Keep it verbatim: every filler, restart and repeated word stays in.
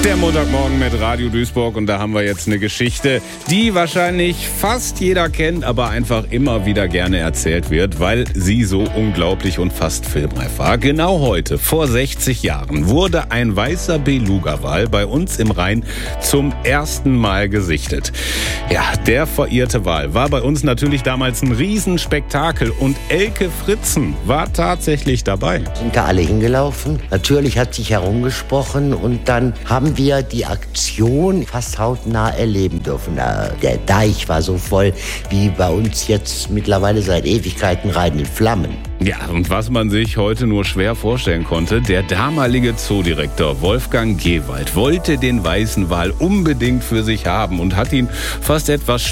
Der Montagmorgen mit Radio Duisburg und da haben wir jetzt eine Geschichte, die wahrscheinlich fast jeder kennt, aber einfach immer wieder gerne erzählt wird, weil sie so unglaublich und fast filmreif war. Genau heute, vor sechzig Jahren, wurde ein weißer Beluga-Wal bei uns im Rhein zum ersten Mal gesichtet. Ja, der verirrte Wal war bei uns natürlich damals ein Riesenspektakel und Elke Fritzen war tatsächlich dabei. Sind da alle hingelaufen. Natürlich hat sich herumgesprochen und dann haben wir die Aktion fast hautnah erleben dürfen. Der Deich war so voll wie bei uns jetzt mittlerweile seit Ewigkeiten Rhein in Flammen. Ja, und was man sich heute nur schwer vorstellen konnte, der damalige Zoodirektor Wolfgang Gewald wollte den weißen Wal unbedingt für sich haben und hat ihn fast etwas